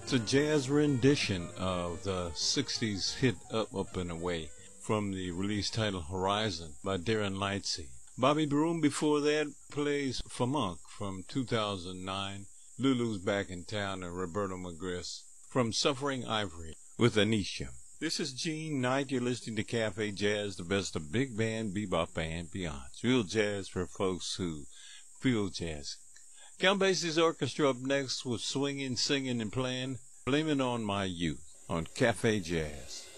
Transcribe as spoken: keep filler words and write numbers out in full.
It's a jazz rendition of the sixties hit Up, Up, and Away from the release title Horizon by Darren Lightsey. Bobby Broom before that plays Famunk from two thousand nine, Lulu's Back in Town, and Roberto Magris from Suffering Ivory with Anisha. This is Gene Knight. You're listening to Cafe Jazz, the best of big band, bebop, and beyond. It's real jazz for folks who feel jazz. Count Basie's orchestra up next with swinging, singing, and playing Blame It On My Youth on Cafe Jazz.